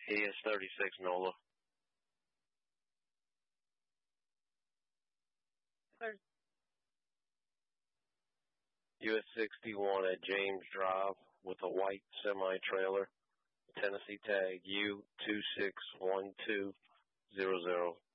He is 36 NOLA. US 61 at James Drive with a white semi-trailer. Tennessee tag U261200.